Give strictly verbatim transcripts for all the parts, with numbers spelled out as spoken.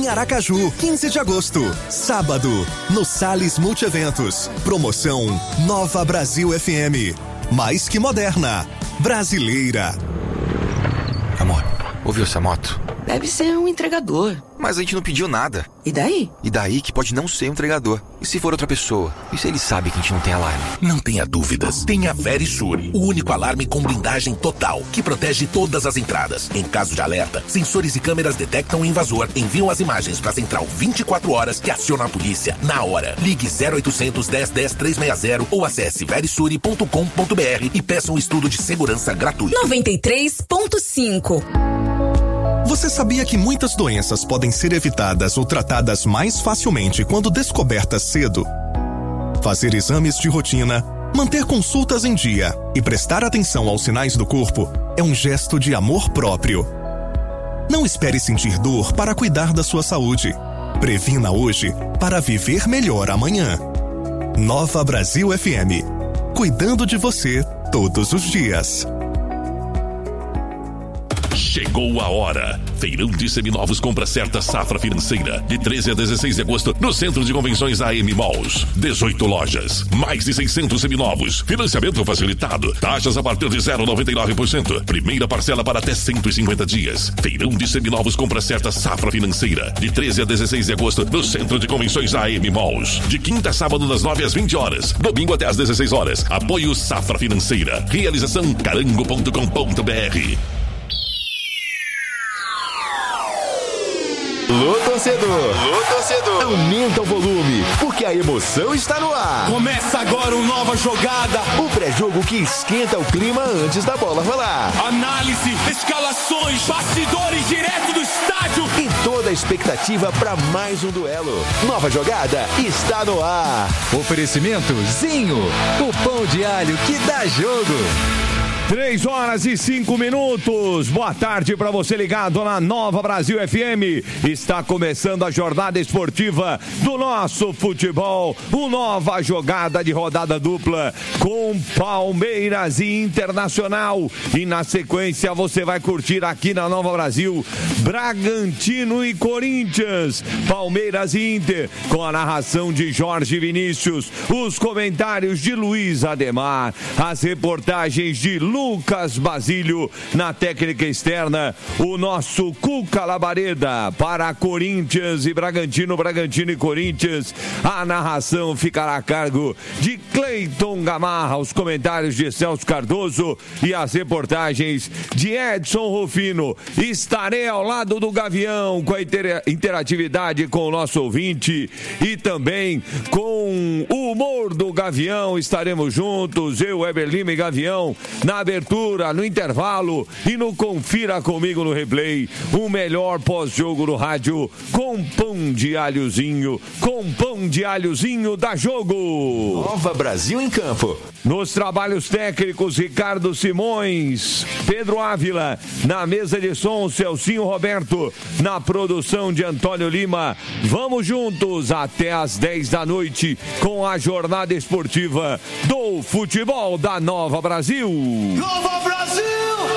em Aracaju, quinze de agosto, sábado, no Salles Multieventos. Promoção Nova Brasil F M. Mais que moderna, brasileira. Amor, ouviu essa moto? Deve ser um entregador. Mas a gente não pediu nada. E daí? E daí que pode não ser um entregador. E se for outra pessoa? E se ele sabe que a gente não tem alarme? Não tenha dúvidas. Tenha a Verisure, o único alarme com blindagem total, que protege todas as entradas. Em caso de alerta, sensores e câmeras detectam o invasor, enviam as imagens para a central vinte e quatro horas que aciona a polícia na hora. Ligue zero oitocentos, dez, dez, trezentos e sessenta ou acesse verisure ponto com ponto b r e peça um estudo de segurança gratuito. noventa e três ponto cinco. Você sabia que muitas doenças podem ser evitadas ou tratadas mais facilmente quando descobertas cedo? Fazer exames de rotina, manter consultas em dia e prestar atenção aos sinais do corpo é um gesto de amor próprio. Não espere sentir dor para cuidar da sua saúde. Previna hoje para viver melhor amanhã. Nova Brasil F M. Cuidando de você todos os dias. Chegou a hora. Feirão de Seminovos Compra Certa Safra Financeira. De treze a dezesseis de agosto, no Centro de Convenções A M Malls. dezoito lojas. Mais de seiscentos seminovos. Financiamento facilitado. Taxas a partir de zero vírgula noventa e nove por cento. Primeira parcela para até cento e cinquenta dias. Feirão de Seminovos Compra Certa Safra Financeira. De treze a dezesseis de agosto, no Centro de Convenções A M Malls. De quinta a sábado, das nove às vinte horas. Domingo até às dezesseis horas. Apoio Safra Financeira. Realização carango ponto com ponto b r. Alô, torcedor! Alô, torcedor! Aumenta o volume, porque a emoção está no ar. Começa agora uma nova jogada. O pré-jogo que esquenta o clima antes da bola rolar. Análise, escalações, bastidores direto do estádio. E toda a expectativa para mais um duelo. Nova jogada está no ar. Oferecimento Zinho, o pão de alho que dá jogo. Três horas e cinco minutos. Boa tarde para você ligado na Nova Brasil F M. Está começando a jornada esportiva do nosso futebol. Uma nova jogada de rodada dupla com Palmeiras e Internacional. E na sequência você vai curtir aqui na Nova Brasil Bragantino e Corinthians. Palmeiras e Inter com a narração de Jorge Vinícius. Os comentários de Luiz Ademar. As reportagens de Lucas Basílio na técnica externa, o nosso Cuca Labareda para Corinthians e Bragantino, Bragantino e Corinthians. A narração ficará a cargo de Cleiton Gamarra, os comentários de Celso Cardoso e as reportagens de Edson Rufino. Estarei ao lado do Gavião com a inter- interatividade com o nosso ouvinte e também com o humor do Gavião. Estaremos juntos, eu, Weber Lima e Gavião, na abertura, no intervalo e no Confira Comigo no Replay, o melhor pós-jogo no rádio com pão de alhozinho, com pão de alhozinho da Jogo. Nova Brasil em campo. Nos trabalhos técnicos, Ricardo Simões, Pedro Ávila, na mesa de som, Celcinho Roberto, na produção de Antônio Lima. Vamos juntos até às dez da noite com a jornada esportiva do futebol da Nova Brasil. Nova Brasil!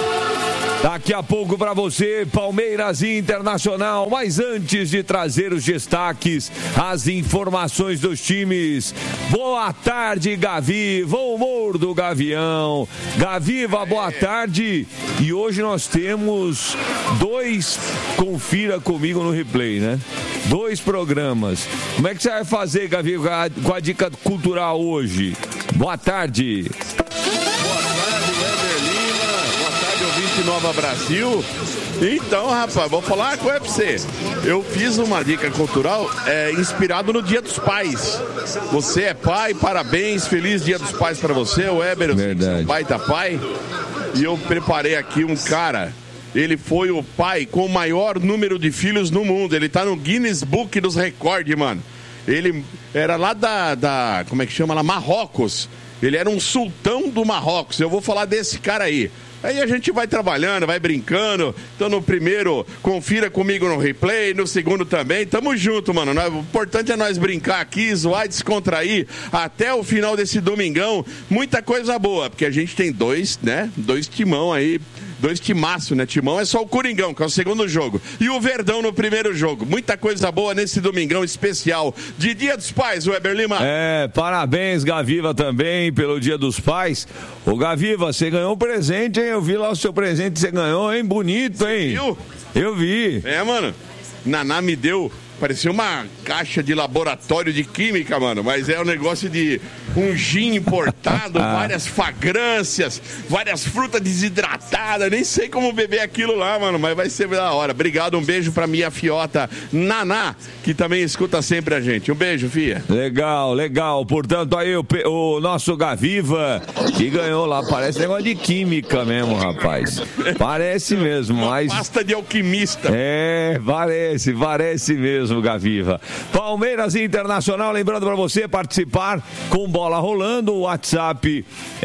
Daqui a pouco para você, Palmeiras e Internacional. Mas antes de trazer os destaques, as informações dos times. Boa tarde, Gavi. Bom humor do Gavião. Gaviva, boa tarde. E hoje nós temos dois Confira Comigo no Replay, né? Dois programas. Como é que você vai fazer, Gavi, com a, com a dica cultural hoje? Boa tarde. Nova Brasil. Então, rapaz, vou falar uma coisa pra você. Eu fiz uma dica cultural é, inspirado no Dia dos Pais. Você é pai, parabéns, feliz Dia dos Pais pra você, o Weber, o pai da pai. E eu preparei aqui um cara. Ele foi o pai com o maior número de filhos no mundo. Ele tá no Guinness Book dos Recordes, mano. Ele era lá da, da como é que chama lá? Marrocos. Ele era um sultão do Marrocos. Eu vou falar desse cara aí. Aí a gente vai trabalhando, vai brincando. Então no primeiro, confira comigo no replay. No segundo também. Tamo junto, mano. O importante é nós brincar aqui, zoar e descontrair até o final desse domingão. Muita coisa boa, porque a gente tem dois, né? Dois timão aí Dois timaços, né? Timão é só o Coringão, que é o segundo jogo. E o Verdão no primeiro jogo. Muita coisa boa nesse domingão especial de Dia dos Pais, Weber Lima. É, parabéns, Gaviva, também, pelo Dia dos Pais. Ô, Gaviva, você ganhou um presente, hein? Eu vi lá o seu presente que você ganhou, hein? Bonito, hein? Você viu? Eu vi. É, mano. Naná me deu... Parecia uma caixa de laboratório de química, mano. Mas é um negócio de um gin importado, várias fragrâncias, várias frutas desidratadas. Nem sei como beber aquilo lá, mano. Mas vai ser da hora. Obrigado, um beijo pra minha fiota Naná, que também escuta sempre a gente. Um beijo, fia. Legal, legal. Portanto, aí o, o nosso Gaviva, que ganhou lá. Parece negócio de química mesmo, rapaz. Parece mesmo, uma mas... pasta de alquimista. É, parece, parece mesmo. Gaviva. Palmeiras Internacional, lembrando para você participar com bola rolando, o WhatsApp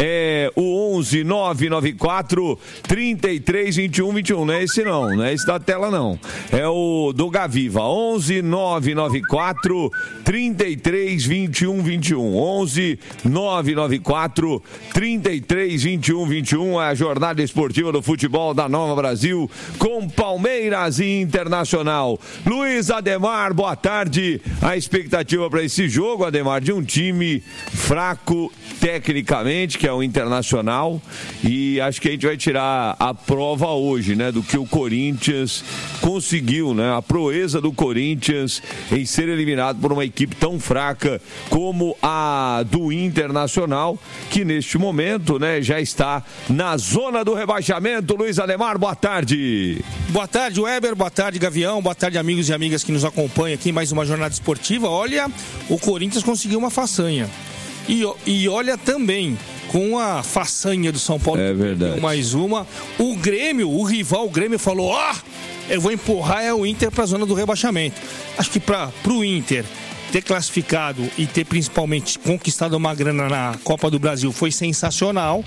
é o onze nove nove quatro, trinta e três, vinte e um, vinte e um, não é esse não, não é esse da tela não, é o do Gaviva, onze nove nove quatro, trinta e três, vinte e um, vinte e um, onze nove nove quatro, trinta e três, vinte e um, vinte e um, é a jornada esportiva do futebol da Nova Brasil com Palmeiras e Internacional. Luiz Ademar, boa tarde. A expectativa para esse jogo, Ademar, de um time fraco tecnicamente, que é o Internacional, e acho que a gente vai tirar a prova hoje, né, do que o Corinthians conseguiu, né, a proeza do Corinthians em ser eliminado por uma equipe tão fraca como a do Internacional, que neste momento, né, já está na zona do rebaixamento. Luiz Ademar, boa tarde. Boa tarde, Weber, boa tarde, Gavião, boa tarde, amigos e amigas que nos acompanham aqui em mais uma jornada esportiva. Olha, o Corinthians conseguiu uma façanha. E, e olha também, com a façanha do São Paulo, é verdade, mais uma, o Grêmio, o rival, o Grêmio falou, ó, oh, eu vou empurrar é o Inter para a zona do rebaixamento. Acho que para o Inter ter classificado e ter principalmente conquistado uma grana na Copa do Brasil foi sensacional,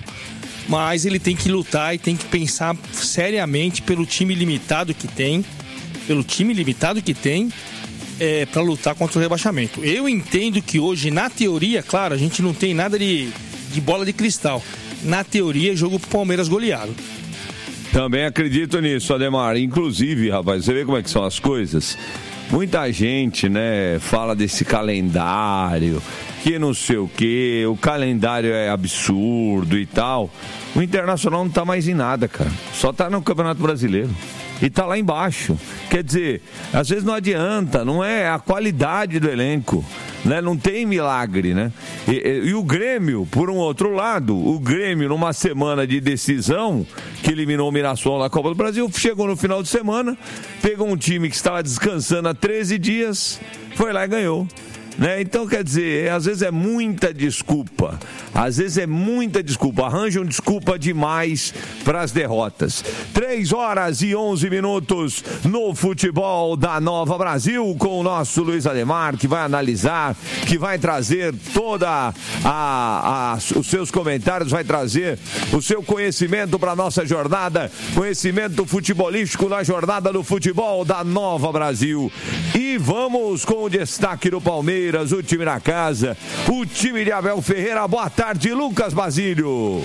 mas ele tem que lutar e tem que pensar seriamente pelo time limitado que tem, pelo time limitado que tem, É, para lutar contra o rebaixamento. Eu entendo que hoje, na teoria, claro, a gente não tem nada de, de bola de cristal. Na teoria, jogo pro Palmeiras goleado. Também acredito nisso, Ademar. Inclusive, rapaz, você vê como é que são as coisas? Muita gente, né, fala desse calendário, que não sei o que, o calendário é absurdo e tal. O Internacional não tá mais em nada, cara. Só tá no Campeonato Brasileiro. E tá lá embaixo. Quer dizer, às vezes não adianta, não é a qualidade do elenco, né? Não tem milagre, né? E, e, e o Grêmio, por um outro lado, o Grêmio numa semana de decisão, que eliminou o Mirassol na Copa do Brasil, chegou no final de semana, pegou um time que estava descansando há treze dias, foi lá e ganhou. Né? Então, quer dizer, às vezes é muita desculpa, às vezes é muita desculpa, arranjam desculpa demais para as derrotas. três horas e onze minutos no futebol da Nova Brasil, com o nosso Luiz Ademar, que vai analisar, que vai trazer toda a, a, os seus comentários, vai trazer o seu conhecimento para a nossa jornada, conhecimento futebolístico na jornada do futebol da Nova Brasil. E vamos com o destaque do Palmeiras, o time na casa, o time de Abel Ferreira. Boa tarde, Lucas Basílio.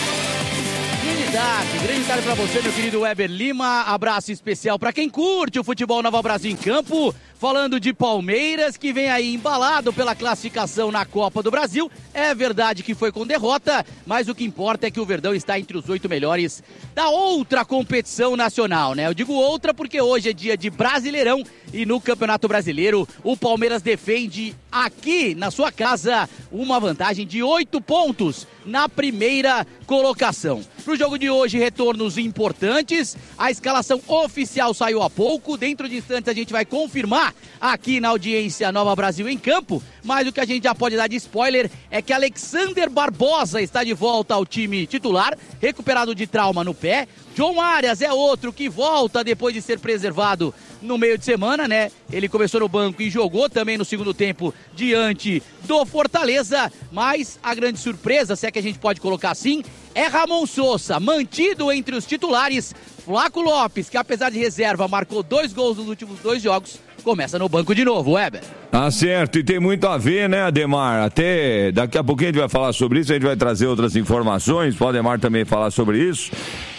Grande tarde, grande tarde pra você, meu querido Weber Lima. Abraço especial pra quem curte o futebol Nova Brasil em campo. Falando de Palmeiras, que vem aí embalado pela classificação na Copa do Brasil. É verdade que foi com derrota, mas o que importa é que o Verdão está entre os oito melhores da outra competição nacional, né? Eu digo outra porque hoje é dia de Brasileirão e no Campeonato Brasileiro o Palmeiras defende aqui na sua casa uma vantagem de oito pontos na primeira colocação. Pro jogo de hoje, retornos importantes. A escalação oficial saiu há pouco. Dentro de instantes a gente vai confirmar aqui na audiência Nova Brasil em campo, mas o que a gente já pode dar de spoiler é que Alexander Barbosa está de volta ao time titular, recuperado de trauma no pé. John Arias é outro que volta depois de ser preservado no meio de semana, né? Ele começou no banco e jogou também no segundo tempo diante do Fortaleza, mas a grande surpresa, se é que a gente pode colocar assim, é Ramon Sousa, mantido entre os titulares. Flaco Lopes, que apesar de reserva marcou dois gols nos últimos dois jogos, começa no banco de novo, Weber. Ah, certo, e tem muito a ver, né, Ademar? Até daqui a pouquinho a gente vai falar sobre isso, a gente vai trazer outras informações, o Ademar também falar sobre isso.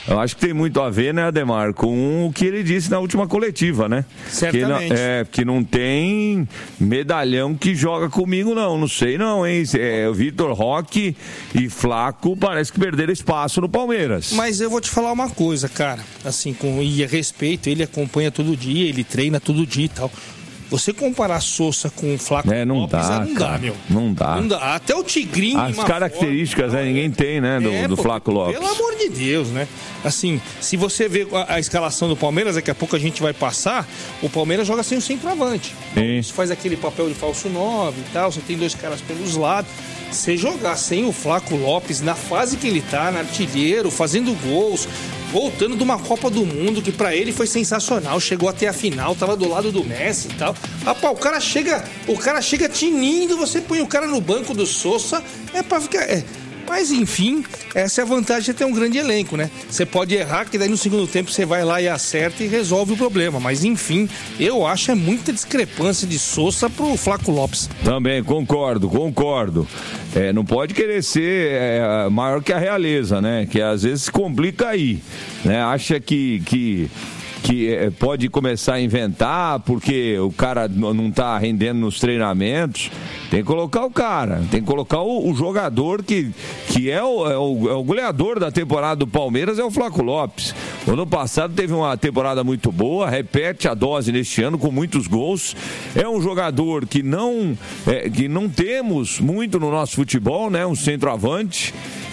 Eu acho que tem muito a ver, né, Ademar, com o que ele disse na última coletiva, né? Certamente. Que não, é, que não tem medalhão que joga comigo, não. Não sei, não, hein? É, o Vitor Roque e Flaco parece que perderam espaço no Palmeiras. Mas eu vou te falar uma coisa, cara. Assim, com e a respeito, ele acompanha todo dia, ele treina todo dia e tal. Você comparar Sousa com o Flaco é, não Lopes, dá, não cara, dá, meu. Não dá. Não dá. Até o Tigrinho... As características, forma, né, ninguém tem, né, do, é, do Flaco Lopes. Pelo amor de Deus, né? Assim, se você vê a, a escalação do Palmeiras, daqui a pouco a gente vai passar, o Palmeiras joga sem o centroavante. Você faz aquele papel de falso nove e tal, você tem dois caras pelos lados. Você jogar sem o Flaco Lopes, na fase que ele tá, na artilheiro, fazendo gols, voltando de uma Copa do Mundo, que pra ele foi sensacional, chegou até a final, tava do lado do Messi e tal. Rapaz, o cara chega, o cara chega tinindo, você põe o cara no banco do Sousa, é pra ficar... É. Mas, enfim, essa é a vantagem de ter um grande elenco, né? Você pode errar, que daí no segundo tempo você vai lá e acerta e resolve o problema. Mas, enfim, eu acho é muita discrepância de Sousa pro Flaco Lopes. Também, concordo, concordo. É, não pode querer ser é, maior que a realeza, né? Que às vezes se complica aí, né? Acha que... que... que é, pode começar a inventar porque o cara não está rendendo nos treinamentos. Tem que colocar o cara, tem que colocar o, o jogador que, que é, o, é, o, é o goleador da temporada do Palmeiras, é o Flaco Lopes. O ano passado teve uma temporada muito boa, repete a dose neste ano com muitos gols. É um jogador que não, é, que não temos muito no nosso futebol, né? Um centroavante.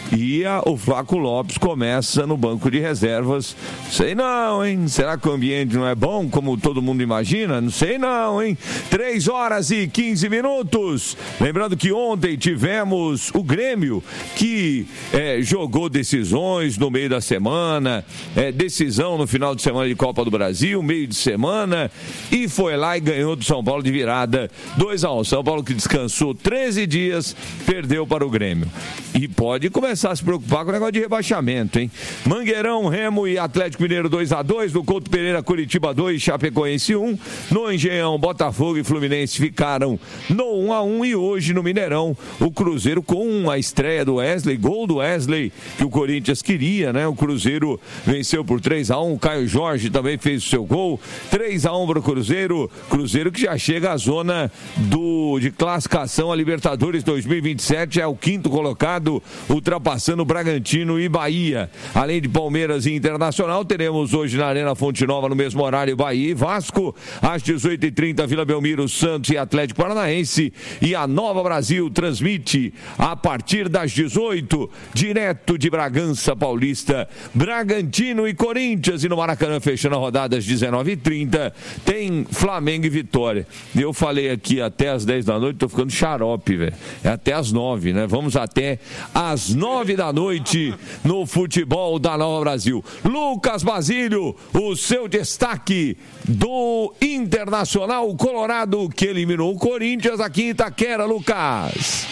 E a, o Flaco Lopes começa no banco de reservas. Sei não, hein? Será que o ambiente não é bom, como todo mundo imagina? Não sei não, hein? três horas e quinze minutos. Lembrando que ontem tivemos o Grêmio, que é, jogou decisões no meio da semana, é, decisão no final de semana de Copa do Brasil, meio de semana, e foi lá e ganhou do São Paulo de virada, dois a um. São Paulo, que descansou treze dias, perdeu para o Grêmio. E pode começar a se preocupar com o negócio de rebaixamento, hein? Mangueirão, Remo e Atlético Mineiro dois a dois, no Couto Pereira, Curitiba dois, Chapecoense um, no Engenhão, Botafogo e Fluminense ficaram no um a um, e hoje no Mineirão, o Cruzeiro com a estreia do Wesley, gol do Wesley, que o Corinthians queria, né? O Cruzeiro venceu por três a um, o Caio Jorge também fez o seu gol, três a um para o Cruzeiro, Cruzeiro que já chega à zona do, de classificação a Libertadores dois mil e vinte e sete, é o quinto colocado, ultrapassando Bragantino e Bahia. Além de Palmeiras e Internacional, teremos hoje na Arena Fonte Nova, no mesmo horário, Bahia e Vasco, às dezoito e trinta, Vila Belmiro, Santos e Atlético Paranaense, e a Nova Brasil transmite a partir das dezoito, direto de Bragança Paulista, Bragantino e Corinthians, e no Maracanã, fechando a rodada às dezenove e trinta, tem Flamengo e Vitória. Eu falei aqui até às dez da noite, tô ficando xarope, velho. É até às nove, né? Vamos até às nove da noite no futebol da Nova Brasil. Lucas Basílio, o seu destaque do Internacional Colorado, que eliminou o Corinthians aqui em Itaquera, Lucas.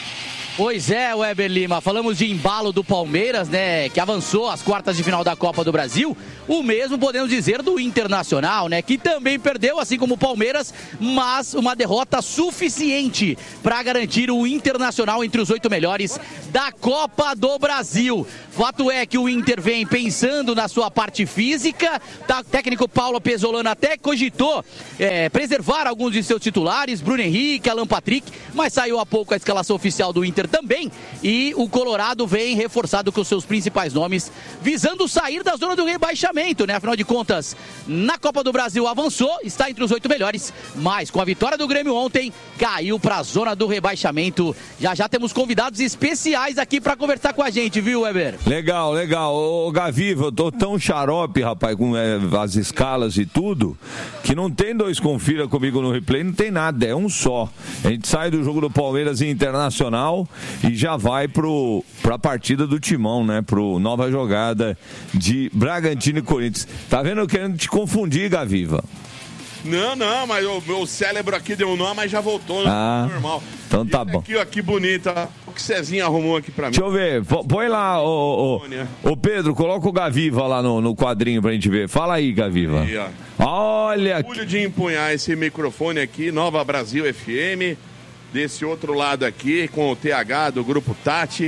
Pois é, Weber Lima, falamos de embalo do Palmeiras, né, que avançou às quartas de final da Copa do Brasil. O mesmo podemos dizer do Internacional, né, que também perdeu, assim como o Palmeiras, mas uma derrota suficiente para garantir o Internacional entre os oito melhores da Copa do Brasil. Fato é que o Inter vem pensando na sua parte física, o técnico Paulo Pesolano até cogitou é, preservar alguns de seus titulares, Bruno Henrique, Alan Patrick, mas saiu há pouco a escalação oficial do Inter também, e o Colorado vem reforçado com seus principais nomes, visando sair da zona do rebaixamento, né? Afinal de contas, na Copa do Brasil avançou, está entre os oito melhores, mas com a vitória do Grêmio ontem, caiu para a zona do rebaixamento. Já já temos convidados especiais aqui para conversar com a gente, viu, Weber? Legal, legal. Ô, Gaviva, eu tô tão xarope, rapaz, com é, as escalas e tudo, que não tem dois confira comigo no replay, não tem nada, é um só. A gente sai do jogo do Palmeiras e Internacional e já vai pro, pra partida do Timão, né? Pro nova jogada de Bragantino e Corinthians. Tá vendo? Eu querendo te confundir, Gaviva. Não, não, mas o meu cérebro aqui deu um nó, mas já voltou, ah, normal. Então tá bom. Aqui, ó, que bonita. O que Cezinha arrumou aqui pra mim. Deixa eu ver, põe lá, ô, ô, ô Pedro, coloca o Gaviva lá no, no quadrinho pra gente ver. Fala aí, Gaviva. Aí, ó. Olha. Orgulho de empunhar esse microfone aqui, Nova Brasil F M. Desse outro lado aqui, com o T H do Grupo Tati.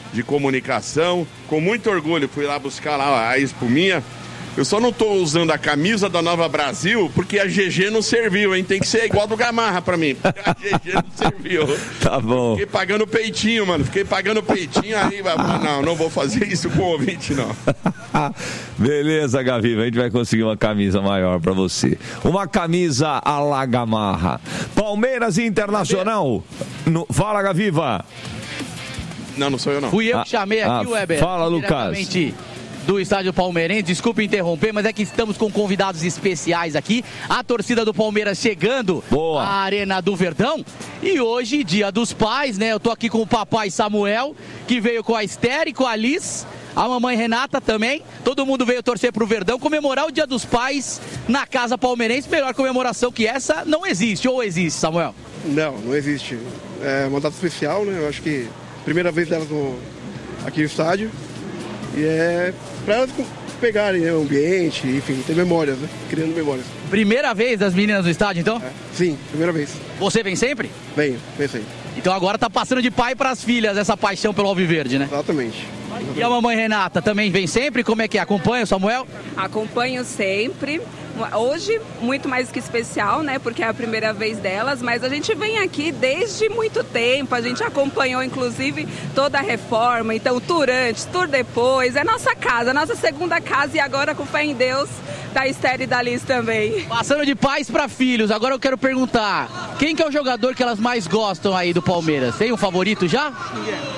de comunicação. Com muito orgulho, fui lá buscar lá a espuminha. Eu só não tô usando a camisa da Nova Brasil porque a G G não serviu, hein? Tem que ser igual do Gamarra pra mim. A G G não serviu. Tá bom. Fiquei pagando peitinho, mano. Fiquei pagando peitinho aí. Não, não vou fazer isso com o ouvinte, não. Beleza, Gaviva. A gente vai conseguir uma camisa maior pra você. Uma camisa a la Gamarra. Palmeiras Internacional. No... Fala, Gaviva. Não, não sou eu, não. Fui eu Ah, que chamei aqui, ah, Weber. fala, Lucas. Do estádio Palmeirense, desculpe interromper, mas é que estamos com convidados especiais aqui, a torcida do Palmeiras chegando Boa. à Arena do Verdão, e hoje, dia dos pais, né, eu tô aqui com o papai Samuel, que veio com a Esther e com a Liz, a mamãe Renata também, todo mundo veio torcer pro Verdão, comemorar o dia dos pais na casa palmeirense, melhor comemoração que essa não existe, ou existe, Samuel? Não, não existe, é uma data especial, né, eu acho que primeira vez delas no, aqui no estádio, e é para elas pegarem, né, o ambiente, enfim, ter memórias, né? Criando memórias. Primeira vez das meninas no estádio, então? É, sim, primeira vez. Você vem sempre? Venho, venho sempre. Então agora tá passando de pai para as filhas essa paixão pelo Alviverde, né? Exatamente. E a mamãe Renata também vem sempre? Como é que é? Acompanha o Samuel? Acompanho sempre. Hoje, muito mais que especial, né? Porque é a primeira vez delas, mas a gente vem aqui desde muito tempo. A gente acompanhou, inclusive, toda a reforma. Então, tour antes, tour depois. É nossa casa, nossa segunda casa. E agora, com fé em Deus, da Esther e da Liz também. Passando de pais para filhos, agora eu quero perguntar: quem que é o jogador que elas mais gostam aí do Palmeiras? Tem um favorito já? Quem é?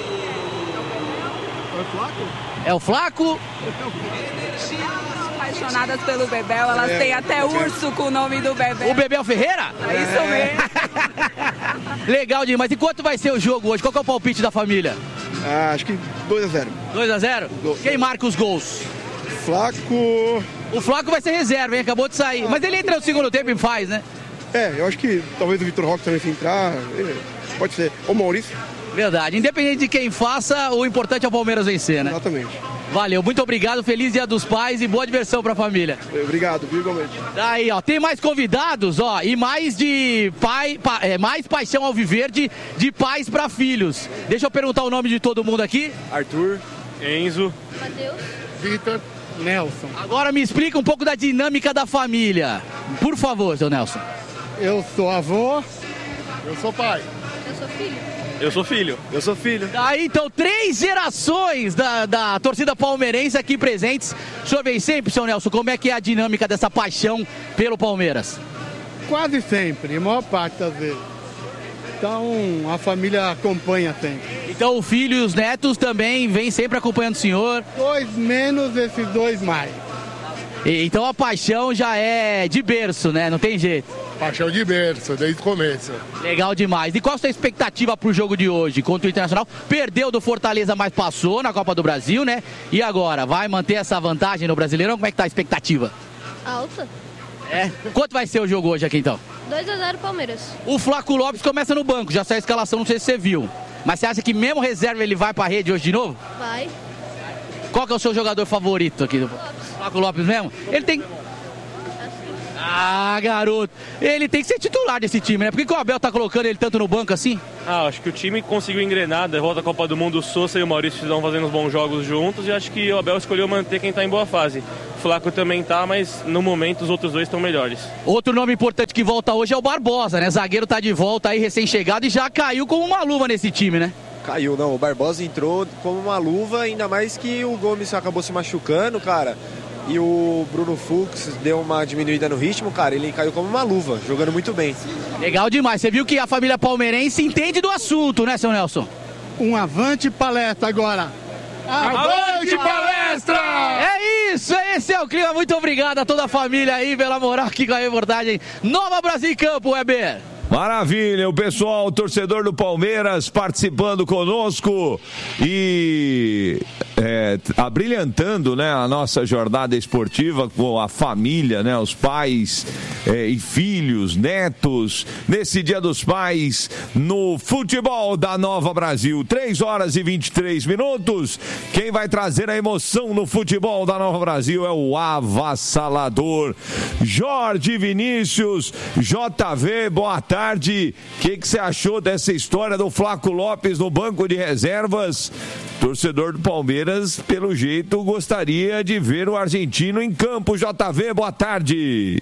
É o Flaco? É o Flaco? Apaixonadas pelo Bebel, elas é, têm até urso com o nome do Bebel. O Bebel Ferreira? É isso mesmo. Legal demais. E quanto vai ser o jogo hoje? Qual que é o palpite da família? Ah, acho que dois a zero. dois a zero? Quem marca os gols? Flaco. O Flaco vai ser reserva, hein? Acabou de sair. Ah, mas ele entra no segundo tempo e faz, né? É, eu acho que talvez o Vitor Roque também se entrar. Pode ser. Ou o Maurício. Verdade. Independente de quem faça, o importante é o Palmeiras vencer, né? Exatamente. Valeu, muito obrigado, feliz Dia dos Pais e boa diversão pra família. Obrigado, igualmente. Daí, ó, tem mais convidados, ó, e mais de pai, pa, é, mais paixão alviverde de pais pra filhos. Deixa eu perguntar o nome de todo mundo aqui. Arthur, Enzo, Matheus, Vitor, Nelson. Agora me explica um pouco da dinâmica da família. Por favor, seu Nelson. Eu sou avô, eu sou pai. eu sou filho. Eu sou filho. Eu sou filho. Daí, então, três gerações da, da torcida palmeirense aqui presentes. O senhor vem sempre, seu Nelson? Como é que é a dinâmica dessa paixão pelo Palmeiras? Quase sempre, a maior parte das vezes. Então, a família acompanha sempre. Então, o filho e os netos também vêm sempre acompanhando o senhor? Dois menos, esses dois mais. E, então, a paixão já é de berço, né? Não tem jeito. Paixão de berço, desde o começo. Legal demais. E qual a sua expectativa pro jogo de hoje contra o Internacional? Perdeu do Fortaleza, mas passou na Copa do Brasil, né? E agora, vai manter essa vantagem no Brasileirão? Como é que tá a expectativa? Alta. É? Quanto vai ser o jogo hoje aqui, então? dois a zero Palmeiras. O Flaco Lopes começa no banco, já saiu a escalação, não sei se você viu. Mas você acha que mesmo reserva ele vai pra rede hoje de novo? Vai. Qual que é o seu jogador favorito aqui do Flaco Lopes mesmo? Ele tem... Ah, garoto. Ele tem que ser titular desse time, né? Por que, que o Abel tá colocando ele tanto no banco assim? Ah, acho que o time conseguiu engrenar, da volta à Copa do Mundo, o Sousa e o Maurício estão fazendo uns bons jogos juntos e acho que o Abel escolheu manter quem tá em boa fase. O Flaco também tá, mas no momento os outros dois estão melhores. Outro nome importante que volta hoje é o Barbosa, né? Zagueiro tá de volta aí, recém-chegado, e já caiu como uma luva nesse time, né? Caiu, não. O Barbosa entrou como uma luva, ainda mais que o Gomes acabou se machucando, cara. E o Bruno Fux deu uma diminuída no ritmo, cara, ele caiu como uma luva, jogando muito bem. Legal demais, você viu que a família palmeirense entende do assunto, né, seu Nelson? Um avante palestra agora. Avante palestra! É isso, esse é o clima, muito obrigado a toda a família aí pela moral aqui com a reportagem Nova Brasil em Campo, Weber. Maravilha, o pessoal, o torcedor do Palmeiras participando conosco e é, abrilhantando, né, a nossa jornada esportiva com a família, né, os pais é, e filhos, netos, nesse Dia dos Pais, no futebol da Nova Brasil. três horas e vinte e três minutos. Quem vai trazer a emoção no futebol da Nova Brasil é o avassalador Jorge Vinícius. J V, boa tarde. tarde. O que, que você achou dessa história do Flaco Lopes no banco de reservas? Torcedor do Palmeiras, pelo jeito, gostaria de ver o argentino em campo. J V, boa tarde.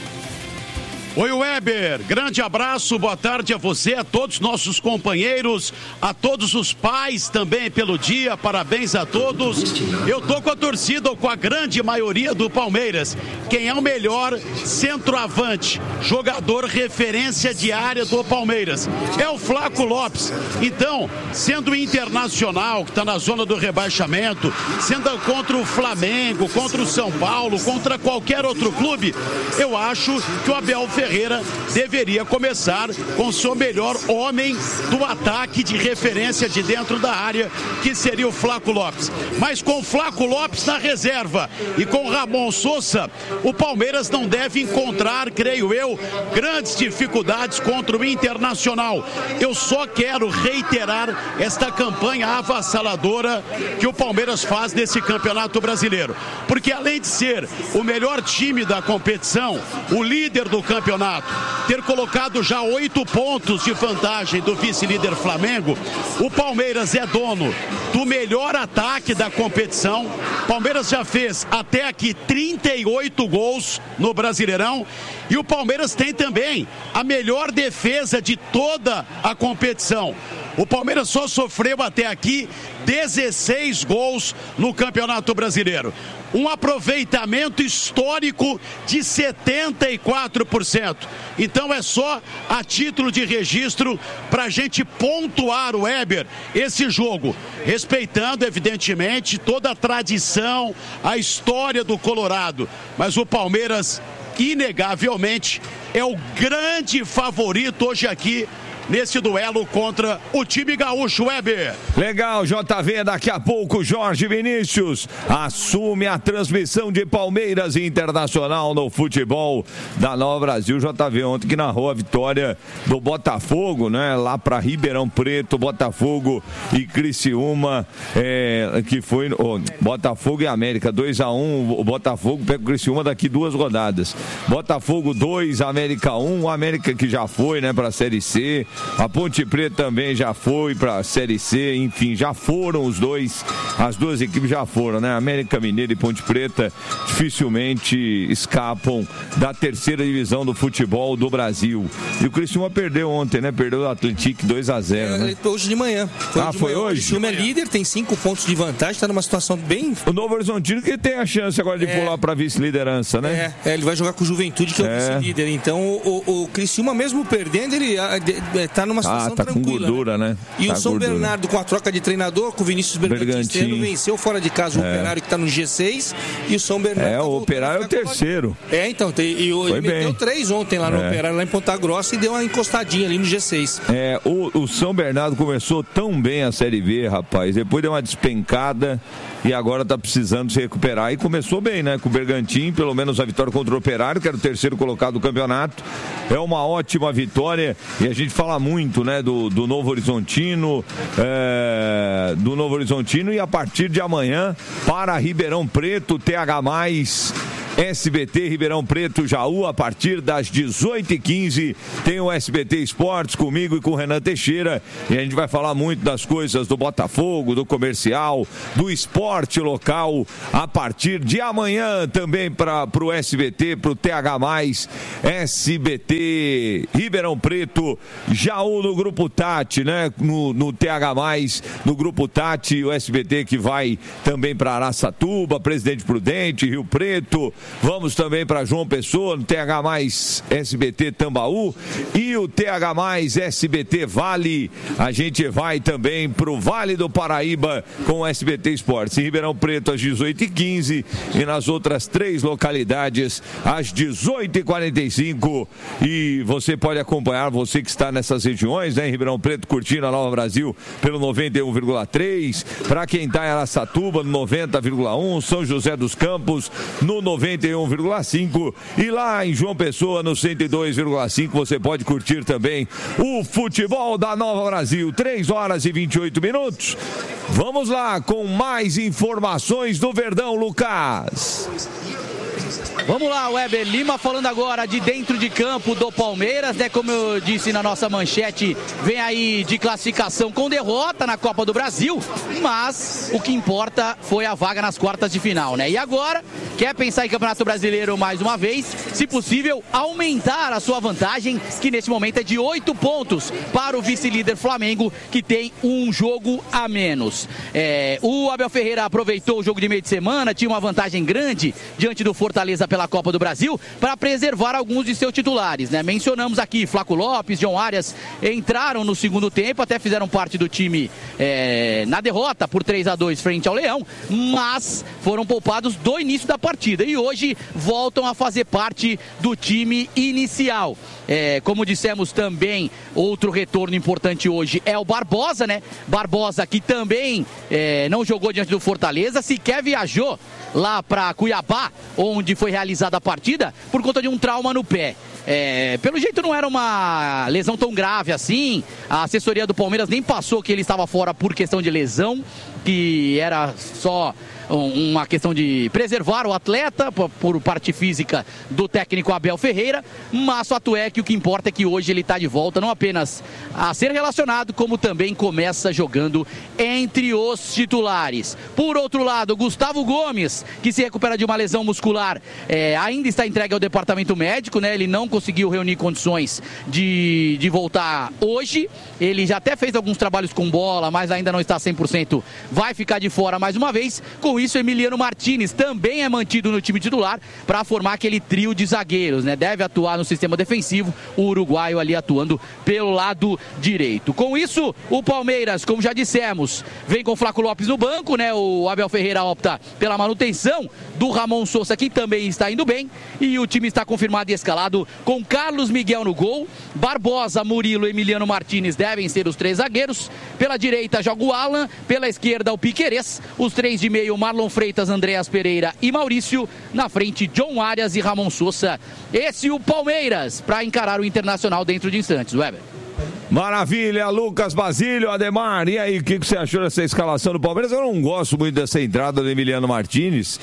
Oi, Weber, grande abraço, boa tarde a você, a todos os nossos companheiros, a todos os pais também pelo dia, parabéns a todos. Eu tô com a torcida, ou com a grande maioria do Palmeiras. Quem é o melhor centroavante, jogador referência diária do Palmeiras? É o Flaco Lopes. Então, sendo internacional, que está na zona do rebaixamento, sendo contra o Flamengo, contra o São Paulo, contra qualquer outro clube, eu acho que o Abel Ferreira deveria começar com o seu melhor homem do ataque de referência de dentro da área, que seria o Flaco Lopes. Mas com o Flaco Lopes na reserva e com o Ramon Sousa, o Palmeiras não deve encontrar, creio eu, grandes dificuldades contra o Internacional. Eu só quero reiterar esta campanha avassaladora que o Palmeiras faz nesse Campeonato Brasileiro. Porque além de ser o melhor time da competição, o líder do campeonato, ter colocado já oito pontos de vantagem do vice-líder Flamengo, o Palmeiras é dono do melhor ataque da competição. Palmeiras já fez até aqui trinta e oito gols no Brasileirão e o Palmeiras tem também a melhor defesa de toda a competição. O Palmeiras só sofreu até aqui dezesseis gols no Campeonato Brasileiro. Um aproveitamento histórico de setenta e quatro por cento. Então é só a título de registro para a gente pontuar, o Weber, esse jogo, respeitando evidentemente toda a tradição, a história do Colorado. Mas o Palmeiras, inegavelmente, é o grande favorito hoje aqui nesse duelo contra o time gaúcho, Weber. Legal, J V, daqui a pouco Jorge Vinícius assume a transmissão de Palmeiras Internacional no futebol da Nova Brasil. J V ontem que narrou a vitória do Botafogo, né, lá para Ribeirão Preto, Botafogo e Criciúma, é, que foi oh, Botafogo e América, dois a um, o Botafogo pega o Criciúma daqui duas rodadas. Botafogo dois, América um, o América que já foi, né, para a Série C. A Ponte Preta também já foi para a Série C, enfim, já foram os dois, as duas equipes já foram, né? América Mineiro e Ponte Preta dificilmente escapam da terceira divisão do futebol do Brasil. E o Criciúma perdeu ontem, né? Perdeu o Atlético dois a zero, né? Hoje de manhã. Foi ah, de foi manhã. hoje? O Criciúma é líder, tem cinco pontos de vantagem, está numa situação bem... O Novo Horizontino que tem a chance agora de é. pular para vice-liderança, né? É, é, ele vai jogar com o Juventude, que é, é. o vice-líder. Então, o, o, o Criciúma, mesmo perdendo, ele está numa situação ah, tá tranquila. Com gordura, né? né? E tá o São gordura. Bernardo, com a troca de treinador, com o Vinícius Bergantin, venceu fora de casa o é. Operário, que está no G seis, e o São Bernardo... É, tá o Operário é o terceiro. É, então, tem, e o, ele bem. meteu três ontem lá no é. Operário, lá em Ponta Grossa, e deu uma encostadinha ali no G seis. É, o, o São Bernardo começou tão bem a Série B, rapaz, depois deu uma despencada e agora tá precisando se recuperar, e começou bem, né, com o Bergantin, pelo menos a vitória contra o Operário, que era o terceiro colocado do campeonato. É uma ótima vitória, e a gente fala muito, né, do, do Novo Horizontino, é, do Novo Horizontino, e a partir de amanhã, para Ribeirão Preto, T H mais S B T Ribeirão Preto, Jaú, a partir das dezoito e quinze, tem o S B T Esportes comigo e com o Renan Teixeira, e a gente vai falar muito das coisas do Botafogo, do comercial, do esporte local, a partir de amanhã também para o S B T, para o T H mais, S B T Ribeirão Preto, Jaú no Grupo Tati, né, no, no T H mais, no Grupo Tati, o S B T que vai também para Araçatuba, Presidente Prudente, Rio Preto. Vamos também para João Pessoa, no T H mais S B T Tambaú, e o T H mais S B T Vale. A gente vai também para o Vale do Paraíba com o S B T Esportes. Em Ribeirão Preto, às dezoito e quinze, e nas outras três localidades, às dezoito e quarenta e cinco. E você pode acompanhar, você que está nessas regiões, né, em Ribeirão Preto, curtindo a Nova Brasil pelo noventa e um vírgula três. Para quem está em Araçatuba, no noventa vírgula um. São José dos Campos, no noventa e um vírgula cinco, e lá em João Pessoa no cento e dois vírgula cinco você pode curtir também o futebol da Nova Brasil. Três horas e vinte e oito minutos. Vamos lá com mais informações do Verdão, Lucas. Vamos lá, Weber Lima falando agora de dentro de campo do Palmeiras, né? Como eu disse na nossa manchete, vem aí de classificação com derrota na Copa do Brasil, mas o que importa foi a vaga nas quartas de final, né? E agora, quer pensar em Campeonato Brasileiro mais uma vez, se possível, aumentar a sua vantagem, que nesse momento é de oito pontos para o vice-líder Flamengo, que tem um jogo a menos. É, o Abel Ferreira aproveitou o jogo de meio de semana, tinha uma vantagem grande diante do Fortaleza pela Copa do Brasil, para preservar alguns de seus titulares, né? Mencionamos aqui Flaco Lopes, John Arias, entraram no segundo tempo, até fizeram parte do time é, na derrota por três a dois frente ao Leão, mas foram poupados do início da partida e hoje voltam a fazer parte do time inicial. É, como dissemos também, outro retorno importante hoje é o Barbosa, né? Barbosa que também é, não jogou diante do Fortaleza, sequer viajou lá para Cuiabá, onde foi realizada a partida, por conta de um trauma no pé. É, pelo jeito não era uma lesão tão grave assim, a assessoria do Palmeiras nem passou que ele estava fora por questão de lesão, que era só uma questão de preservar o atleta por parte física do técnico Abel Ferreira, mas o fato é que o que importa é que hoje ele está de volta, não apenas a ser relacionado, como também começa jogando entre os titulares. Por outro lado, Gustavo Gomes, que se recupera de uma lesão muscular, é, ainda está entregue ao departamento médico, né? Ele não conseguiu reunir condições de, de voltar hoje, ele já até fez alguns trabalhos com bola, mas ainda não está cem por cento, vai ficar de fora mais uma vez. Com isso, Emiliano Martínez também é mantido no time titular para formar aquele trio de zagueiros, né? Deve atuar no sistema defensivo, o uruguaio ali atuando pelo lado direito. Com isso, o Palmeiras, como já dissemos, vem com o Flaco Lopes no banco, né? O Abel Ferreira opta pela manutenção do Ramon Sousa, que também está indo bem, e o time está confirmado e escalado com Carlos Miguel no gol, Barbosa, Murilo, Emiliano Martínez devem ser os três zagueiros. Pela direita joga o Alan, pela esquerda o Piquerez, os três de meio, Marlon Freitas, Andreas Pereira e Maurício, na frente John Arias e Ramon Sousa. Esse o Palmeiras para encarar o Internacional dentro de instantes. Weber. Maravilha, Lucas Basílio, Ademar, e aí, o que, que você achou dessa escalação do Palmeiras? Eu não gosto muito dessa entrada do Emiliano Martínez,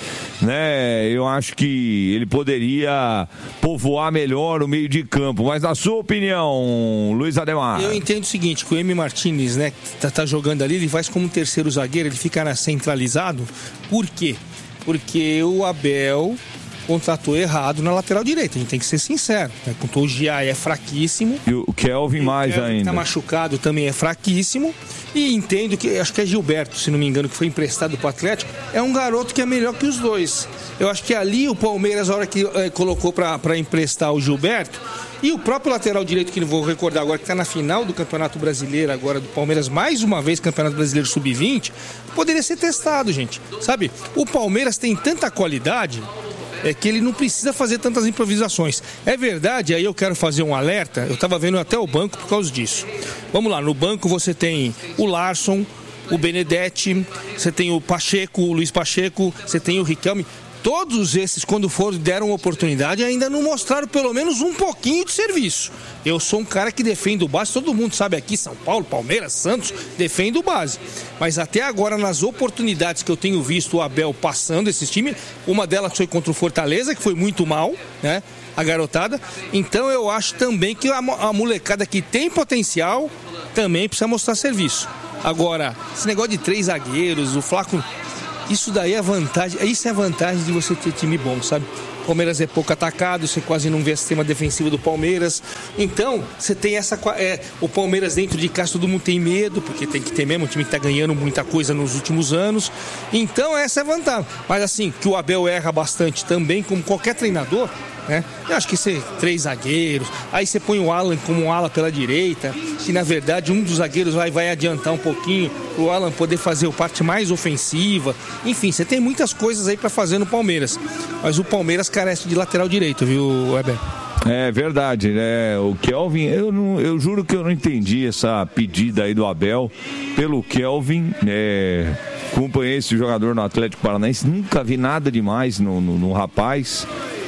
né? Eu acho que ele poderia povoar melhor o meio de campo, mas na sua opinião, Luiz Ademar? Eu entendo o seguinte, que o Emi Martínez, né, tá, tá jogando ali, ele faz como um terceiro zagueiro, ele fica centralizado. Por quê? Porque o Abel contratou errado na lateral direita, a gente tem que ser sincero, né? O Gia é fraquíssimo, e o Kelvin mais Kelvin ainda, tá machucado, também é fraquíssimo, e entendo que, acho que é Gilberto, se não me engano, que foi emprestado pro Atlético, é um garoto que é melhor que os dois. Eu acho que ali o Palmeiras, a hora que é, colocou para emprestar o Gilberto, e o próprio lateral direito, que eu vou recordar agora, que está na final do Campeonato Brasileiro agora do Palmeiras, mais uma vez Campeonato Brasileiro sub vinte, poderia ser testado, gente, sabe? O Palmeiras tem tanta qualidade é que ele não precisa fazer tantas improvisações. É verdade, aí eu quero fazer um alerta, eu estava vendo até o banco por causa disso. Vamos lá, no banco você tem o Larson, o Benedetti, você tem o Pacheco, o Luiz Pacheco, você tem o Riquelme. Todos esses, quando foram, deram oportunidade, ainda não mostraram pelo menos um pouquinho de serviço. Eu sou um cara que defende o base, todo mundo sabe aqui, São Paulo, Palmeiras, Santos, defende o base. Mas até agora, nas oportunidades que eu tenho visto o Abel passando esses times, uma delas foi contra o Fortaleza, que foi muito mal, né? A garotada. Então eu acho também que a, a molecada que tem potencial também precisa mostrar serviço. Agora, esse negócio de três zagueiros, o Flaco... Isso daí é vantagem, isso é a vantagem de você ter time bom, sabe? O Palmeiras é pouco atacado, você quase não vê o sistema defensivo do Palmeiras. Então, você tem essa... É, o Palmeiras dentro de casa, todo mundo tem medo, porque tem que ter mesmo, um time que tá ganhando muita coisa nos últimos anos. Então, essa é a vantagem. Mas assim, que o Abel erra bastante também, como qualquer treinador, né? Eu acho que você três zagueiros, aí você põe o Alan como um ala pela direita, que na verdade um dos zagueiros vai, vai adiantar um pouquinho para o Alan poder fazer a parte mais ofensiva. Enfim, você tem muitas coisas aí para fazer no Palmeiras, mas o Palmeiras carece de lateral direito, viu, Weber? É verdade, né? O Kelvin, eu, não, eu juro que eu não entendi essa pedida aí do Abel pelo Kelvin, né? Acompanhei esse jogador no Atlético Paranaense, nunca vi nada demais no, no, no rapaz.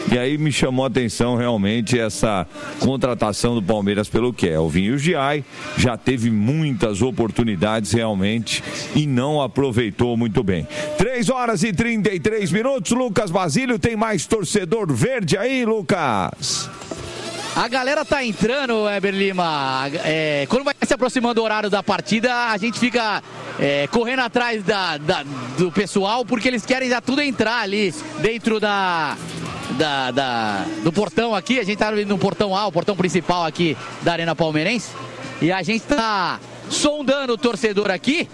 E aí me chamou a atenção realmente essa contratação do Palmeiras pelo Kelvin. E o Giai já teve muitas oportunidades realmente e não aproveitou muito bem. três horas e trinta e três minutos, Lucas Basílio, tem mais torcedor verde aí, Lucas? A galera tá entrando, Weber Lima. É, quando vai se aproximando do horário da partida, a gente fica é, correndo atrás da, da, do pessoal, porque eles querem já tudo entrar ali dentro da, da, da, do portão aqui. A gente tá no portão A, o portão principal aqui da Arena Palmeirense. E a gente tá sondando o torcedor aqui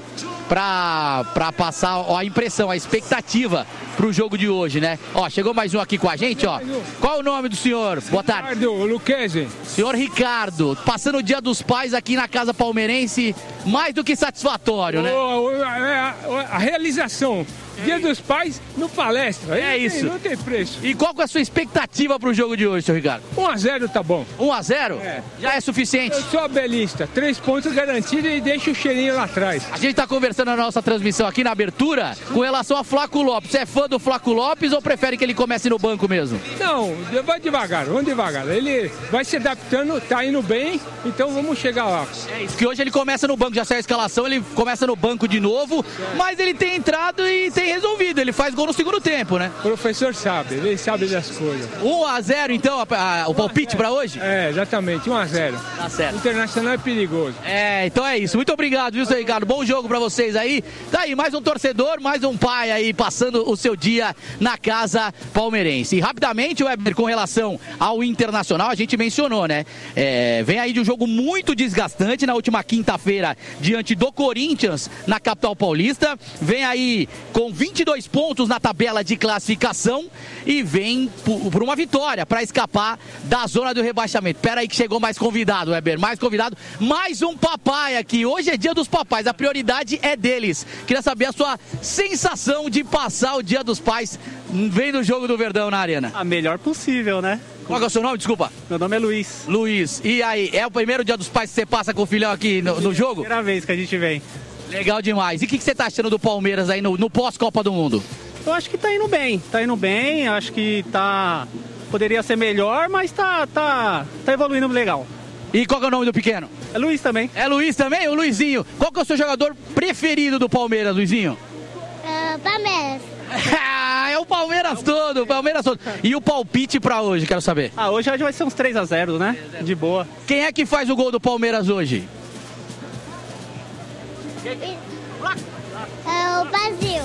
pra, pra passar ó, a impressão, a expectativa pro jogo de hoje, né? Ó, chegou mais um aqui com a gente, ó. Qual é o nome do senhor? Boa tarde. Ricardo Luquezzi. Senhor Ricardo, passando o Dia dos Pais aqui na Casa Palmeirense, mais do que satisfatório, né? Oh, a, a, a realização. Dia dos Pais no Palestra. É não isso. Tem, não tem preço. E qual que é a sua expectativa pro jogo de hoje, senhor Ricardo? um a zero tá bom. um a zero? É. Já é suficiente? Eu sou abelista. Três pontos garantidos e deixa o cheirinho lá atrás. A gente tá conversando na nossa transmissão aqui na abertura com relação a Flaco Lopes. Você é fã do Flaco Lopes ou prefere que ele comece no banco mesmo? Não, vai devagar, vamos devagar. Ele vai se adaptando, tá indo bem, então vamos chegar lá. É isso, que hoje ele começa no banco, já saiu a escalação, ele começa no banco de novo, mas ele tem entrado e tem resolvido. Ele faz gol no segundo tempo, né? O professor sabe, ele sabe das coisas. um a zero, então, a, a, o palpite pra hoje? É, exatamente, um a zero. Tá certo. O Internacional é perigoso. É, então é isso. Muito obrigado, viu, seu Ricardo? Bom jogo pra vocês aí. Tá aí, mais um torcedor, mais um pai aí, passando o seu dia na Casa Palmeirense. E rapidamente, Weber, com relação ao Internacional, a gente mencionou, né? É, vem aí de um jogo muito desgastante na última quinta-feira, diante do Corinthians, na capital paulista. Vem aí com vinte e dois pontos na tabela de classificação e vem por uma vitória para escapar da zona do rebaixamento. Pera aí que chegou mais convidado, Weber, mais convidado, mais um papai aqui. Hoje é dia dos papais, a prioridade é deles. Queria saber a sua sensação de passar o Dia dos Pais vendo o jogo do Verdão na Arena. A melhor possível, né? Qual é o seu nome? Desculpa. Meu nome é Luiz. Luiz. E aí, é o primeiro Dia dos Pais que você passa com o filhão aqui no, no jogo? Primeira vez que a gente vem. Legal demais. E o que, que você tá achando do Palmeiras aí no, no pós-Copa do Mundo? Eu acho que tá indo bem, tá indo bem, acho que tá... Poderia ser melhor, mas tá, tá, tá evoluindo legal. E qual que é o nome do pequeno? É Luiz também. É Luiz também? O Luizinho. Qual que é o seu jogador preferido do Palmeiras, Luizinho? Uh, Palmeiras. É o Palmeiras todo, o Palmeiras todo. E o palpite pra hoje, quero saber. Ah, hoje vai ser uns três a zero, né? De boa. Quem é que faz o gol do Palmeiras hoje? É o Brasil.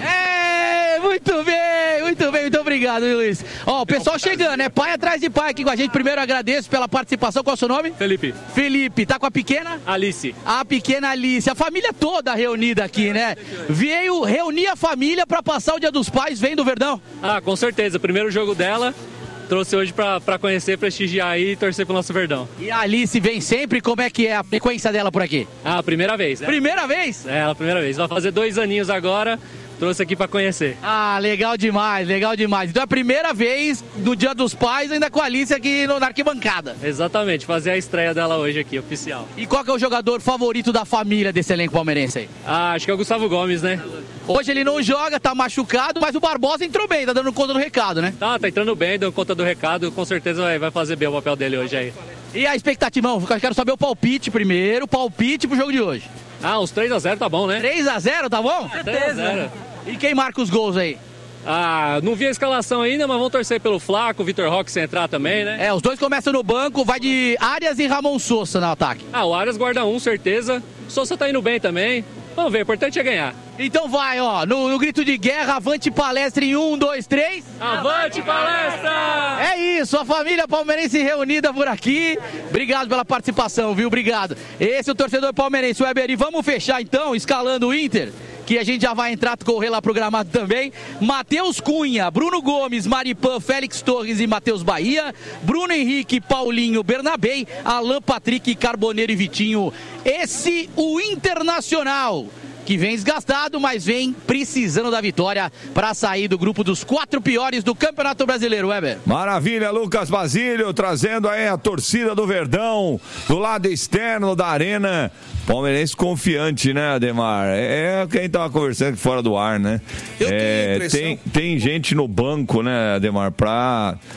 É, muito bem, muito bem, muito obrigado, Luiz. Ó, o pessoal chegando, né? Pai atrás de pai aqui com a gente. Primeiro agradeço pela participação. Qual é o seu nome? Felipe. Felipe, tá com a pequena? Alice. A pequena Alice. A família toda reunida aqui, né? Veio reunir a família pra passar o Dia dos Pais, vem do Verdão? Ah, com certeza. Primeiro jogo dela. Trouxe hoje pra, pra conhecer, prestigiar aí e torcer pro nosso Verdão. E a Alice vem sempre, como é que é a frequência dela por aqui? Ah, primeira vez, né? Primeira vez? É, a primeira vez. Vai fazer dois aninhos agora, trouxe aqui pra conhecer. Ah, legal demais, legal demais. Então é a primeira vez no Dia dos Pais, ainda com a Alice aqui no, na arquibancada. Exatamente, fazer a estreia dela hoje aqui, oficial. E qual que é o jogador favorito da família desse elenco palmeirense aí? Ah, acho que é o Gustavo Gomes, né? Hoje ele não joga, tá machucado, mas o Barbosa entrou bem, tá dando conta do recado, né? Tá, tá entrando bem, dando conta do recado, com certeza vai, vai fazer bem o papel dele hoje aí. E a expectativa, eu quero saber o palpite primeiro, palpite pro jogo de hoje. Ah, uns três a zero tá bom, né? três a zero, tá bom? três a zero. E quem marca os gols aí? Ah, não vi a escalação ainda, mas vamos torcer pelo Flaco, o Vitor Roque sem entrar também, né? É, os dois começam no banco, vai de Arias e Ramon Sousa no ataque. Ah, o Arias guarda um, certeza. O Sousa tá indo bem também. Vamos ver, o importante é ganhar. Então vai, ó, no, no grito de guerra, avante palestra em um, dois, três. Avante palestra! É isso, a família palmeirense reunida por aqui. Obrigado pela participação, viu? Obrigado. Esse é o torcedor palmeirense, Weber. E vamos fechar então, escalando o Inter, que a gente já vai entrar, correr lá programado também. Matheus Cunha, Bruno Gomes, Maripan, Félix Torres e Matheus Bahia. Bruno Henrique, Paulinho, Bernabei, Alan Patrick, Carboneiro e Vitinho. Esse, o Internacional, que vem desgastado, mas vem precisando da vitória para sair do grupo dos quatro piores do Campeonato Brasileiro, Weber. Maravilha, Lucas Basílio, trazendo aí a torcida do Verdão, do lado externo da arena. Palmeirense confiante, né, Ademar? É quem tava conversando aqui fora do ar, né? Eu é, tenho tem, tem gente no banco, né, Ademar, pra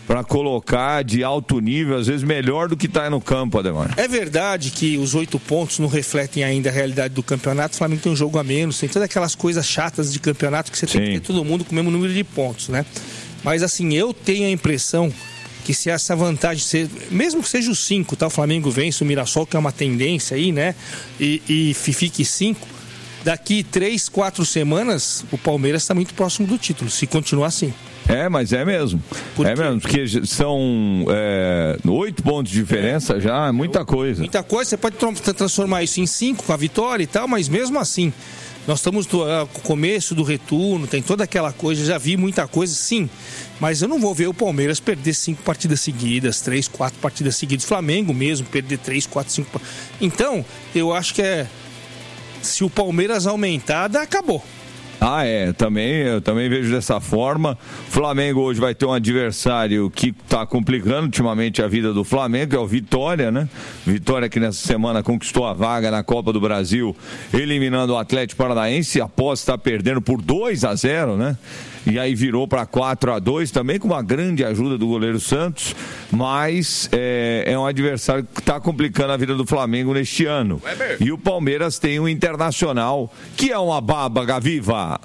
para colocar de alto nível, às vezes melhor do que está no campo, Ademar. É verdade que os oito pontos não refletem ainda a realidade do campeonato. O Flamengo tem um jogo a menos, tem todas aquelas coisas chatas de campeonato que você Sim. tem que ter todo mundo com o mesmo número de pontos, né? Mas assim, eu tenho a impressão que se essa vantagem, se, mesmo que seja os cinco, tá? O Flamengo vence o Mirassol, que é uma tendência aí, né? E, e fique cinco. Daqui três, quatro semanas, o Palmeiras está muito próximo do título, se continuar assim. É, mas é mesmo. Por é mesmo, porque são é, oito pontos de diferença já, é muita coisa. Muita coisa, você pode transformar isso em cinco com a vitória e tal, mas mesmo assim, nós estamos no uh, começo do retorno, tem toda aquela coisa, já vi muita coisa, sim. Mas eu não vou ver o Palmeiras perder cinco partidas seguidas, três, quatro partidas seguidas. Flamengo mesmo, perder três, quatro, cinco. Então, eu acho que é. Se o Palmeiras aumentar, acabou. Ah, é, também, eu também vejo dessa forma. O Flamengo hoje vai ter um adversário que está complicando ultimamente a vida do Flamengo, que é o Vitória, né? Vitória que nessa semana conquistou a vaga na Copa do Brasil, eliminando o Atlético Paranaense, após estar perdendo por dois a zero, né? E aí virou para quatro a dois, também com uma grande ajuda do goleiro Santos, mas é, é um adversário que está complicando a vida do Flamengo neste ano. Weber. E o Palmeiras tem o Internacional, que é uma baba, Gaviva.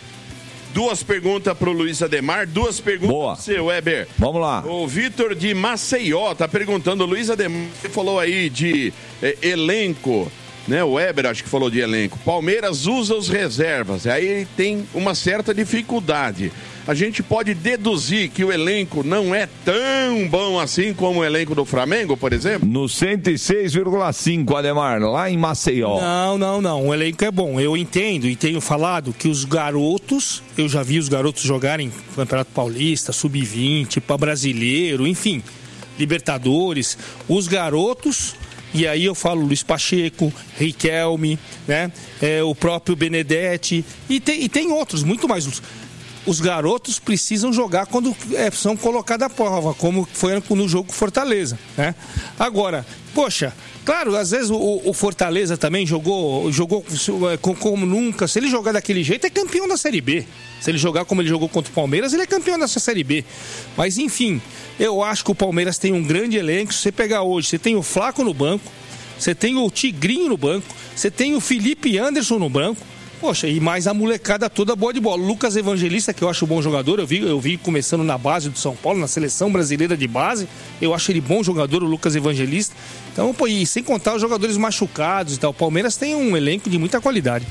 Duas perguntas para o Luiz Ademar, duas perguntas para você, Weber. Vamos lá. O Vitor de Maceió está perguntando, o Luiz Ademar falou aí de é, elenco, né? O Weber acho que falou de elenco. Palmeiras usa os reservas, aí ele tem uma certa dificuldade. A gente pode deduzir que o elenco não é tão bom assim como o elenco do Flamengo, por exemplo? No cento e seis vírgula cinco, Ademar, lá em Maceió. Não, não, não. O elenco é bom. Eu entendo e tenho falado que os garotos, eu já vi os garotos jogarem Campeonato Paulista, sub vinte, para brasileiro, enfim, Libertadores. Os garotos... E aí eu falo Luiz Pacheco, Riquelme, né? É, o próprio Benedetti e tem, e tem outros, muito mais. Os garotos precisam jogar quando é, são colocados à prova, como foi no jogo com Fortaleza, né? Agora, poxa, claro, às vezes o, o Fortaleza também jogou, jogou como, como nunca. Se ele jogar daquele jeito, é campeão da Série B. Se ele jogar como ele jogou contra o Palmeiras, ele é campeão dessa Série B. Mas, enfim, eu acho que o Palmeiras tem um grande elenco. Se você pegar hoje, você tem o Flaco no banco, você tem o Tigrinho no banco, você tem o Felipe Anderson no banco. Poxa, e mais a molecada toda boa de bola. O Lucas Evangelista, que eu acho bom jogador, eu vi, eu vi começando na base do São Paulo, na seleção brasileira de base. Eu acho ele bom jogador, o Lucas Evangelista. Então, pô, e sem contar os jogadores machucados e tal. O Palmeiras tem um elenco de muita qualidade.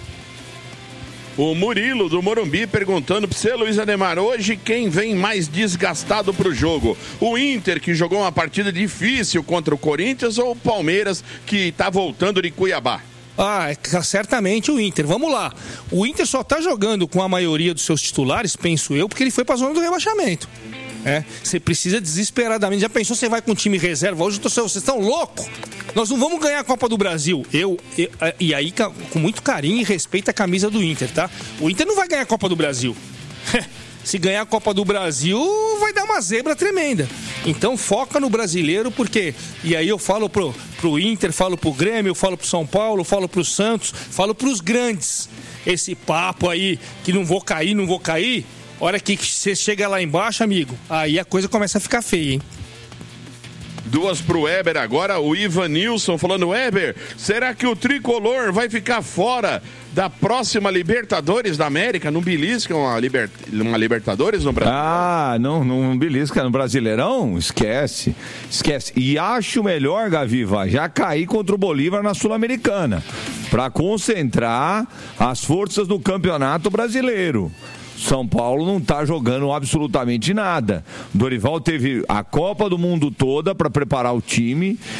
O Murilo do Morumbi perguntando para você, Luiz Ademar, hoje quem vem mais desgastado para o jogo? O Inter, que jogou uma partida difícil contra o Corinthians, ou o Palmeiras, que está voltando de Cuiabá? Ah, é, certamente o Inter. Vamos lá. O Inter só está jogando com a maioria dos seus titulares, penso eu, porque ele foi para a zona do rebaixamento. É, você precisa desesperadamente. Já pensou, você vai com o time reserva hoje? Vocês estão loucos? Nós não vamos ganhar a Copa do Brasil. Eu, eu e aí, com muito carinho e respeito a camisa do Inter, tá? O Inter não vai ganhar a Copa do Brasil. Se ganhar a Copa do Brasil, vai dar uma zebra tremenda. Então foca no brasileiro, porque... E aí eu falo pro, pro Inter, falo pro Grêmio, falo pro São Paulo, falo pro Santos, falo pros grandes. Esse papo aí, que não vou cair, não vou cair... Hora que você chega lá embaixo, amigo, aí a coisa começa a ficar feia, hein? Duas pro Weber agora, o Ivan Nilson falando, Weber, será que o Tricolor vai ficar fora da próxima Libertadores da América? Não belisca uma, liber... uma Libertadores no Brasil? Ah, não, não belisca no Brasileirão? Esquece, esquece. E acho melhor, Gaviva, já cair contra o Bolívar na Sul-Americana, para concentrar as forças no Campeonato Brasileiro. São Paulo não está jogando absolutamente nada. Dorival teve a Copa do Mundo toda para preparar o time